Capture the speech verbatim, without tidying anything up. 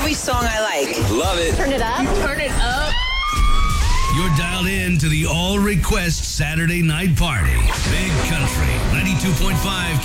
every song I like. Love it. Turn it up. Turn it up. You're dialed in to the All Request Saturday Night Party. Big Country, ninety-two point five